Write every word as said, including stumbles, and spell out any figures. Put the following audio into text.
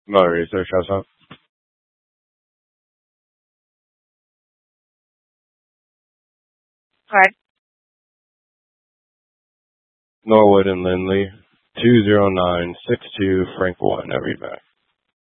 Motor Research, how's up? Alright. Norwood and Lindley, two zero nine six two Frank one, every back.